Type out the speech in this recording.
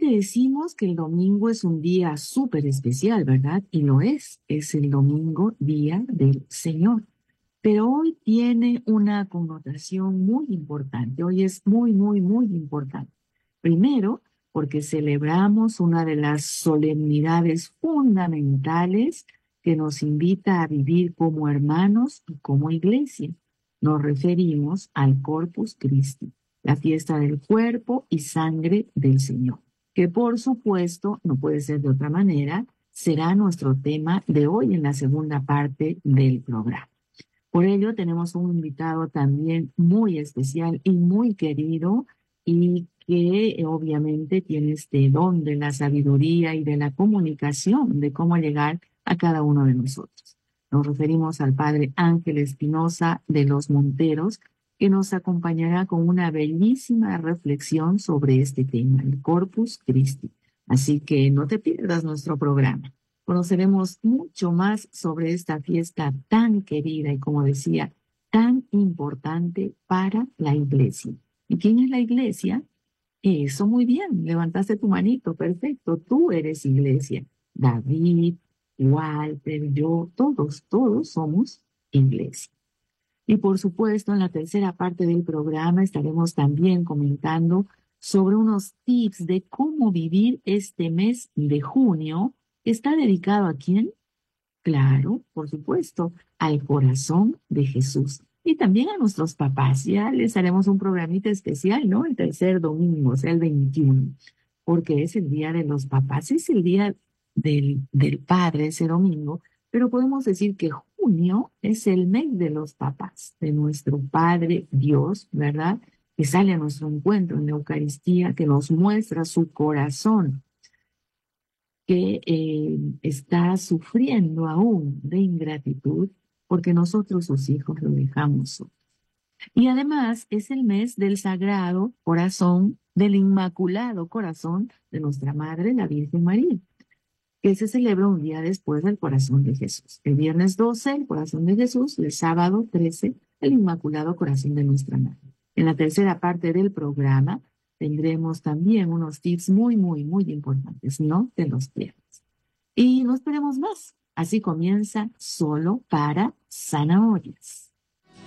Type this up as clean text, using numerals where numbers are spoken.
decimos que el domingo es un día súper especial, ¿verdad? Y lo es el domingo, día del Señor. Pero hoy tiene una connotación muy importante. Hoy es muy, muy, muy importante. Primero, porque celebramos una de las solemnidades fundamentales que nos invita a vivir como hermanos y como iglesia. Nos referimos al Corpus Christi, la fiesta del cuerpo y sangre del Señor, que por supuesto, no puede ser de otra manera, será nuestro tema de hoy en la segunda parte del programa. Por ello, tenemos un invitado también muy especial y muy querido y que obviamente tiene este don de la sabiduría y de la comunicación, de cómo llegar a cada uno de nosotros. Nos referimos al padre Ángel Espinosa de los Monteros, que nos acompañará con una bellísima reflexión sobre este tema, el Corpus Christi. Así que no te pierdas nuestro programa. Conoceremos mucho más sobre esta fiesta tan querida y, como decía, tan importante para la iglesia. ¿Y quién es la iglesia? Eso, muy bien, levantaste tu manito, perfecto, tú eres iglesia. David, Walter, yo, todos somos iglesia. Y por supuesto, en la tercera parte del programa estaremos también comentando sobre unos tips de cómo vivir este mes de junio. ¿Está dedicado a quién? Claro, por supuesto, al corazón de Jesús. Y también a nuestros papás. Ya les haremos un programita especial, ¿no? El tercer domingo, o sea, el 21, porque es el día de los papás, es el día del padre ese domingo, pero podemos decir que junio es el mes de los papás, de nuestro Padre Dios, ¿verdad? Que sale a nuestro encuentro en la Eucaristía, que nos muestra su corazón que está sufriendo aún de ingratitud porque nosotros, sus hijos, lo dejamos solo. Y además es el mes del Sagrado Corazón, del Inmaculado Corazón de nuestra Madre, la Virgen María, que se celebra un día después del Corazón de Jesús. El viernes 12, el Corazón de Jesús, el sábado 13, el Inmaculado Corazón de nuestra Madre. En la tercera parte del programa tendremos también unos tips muy, muy, muy importantes. No te los pierdas. Y no esperemos más. Así comienza Solo para Zanahorias.